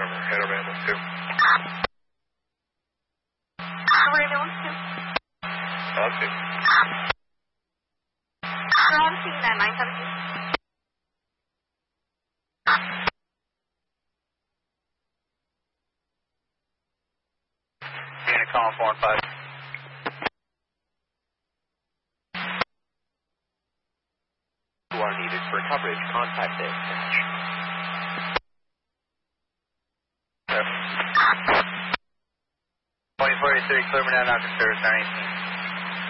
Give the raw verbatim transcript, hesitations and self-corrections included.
Head over ambulance two. Over ambulance two. Dog two. We're on scene at nine seventeen. Unit call four and five. Who are needed for coverage, contact dispatch. twenty forty-six, clear me down, Doctor Service nine eighteen.